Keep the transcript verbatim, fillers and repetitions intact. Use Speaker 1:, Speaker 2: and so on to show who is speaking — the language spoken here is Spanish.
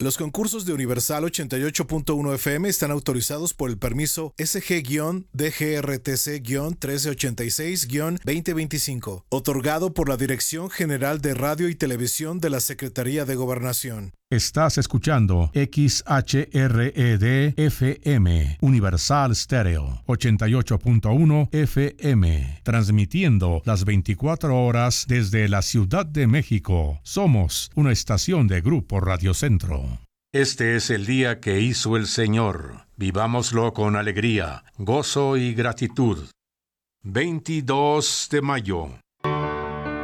Speaker 1: Los concursos de Universal ochenta y ocho punto uno F M están autorizados por el permiso S G D G R T C trece ochenta y seis veinte veinticinco, otorgado por la Dirección General de Radio y Televisión de la Secretaría de Gobernación.
Speaker 2: Estás escuchando X H R E D F M, Universal Stereo, ochenta y ocho punto uno F M, transmitiendo las veinticuatro horas desde la Ciudad de México. Somos una estación de Grupo Radio Centro. Este es el día que hizo el Señor. Vivámoslo con alegría, gozo y gratitud. veintidós de mayo.